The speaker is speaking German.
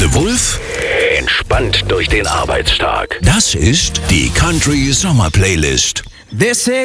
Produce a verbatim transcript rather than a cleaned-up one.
The Wolf Entspannt durch den Arbeitstag. Das ist die Country Sommer Playlist. They say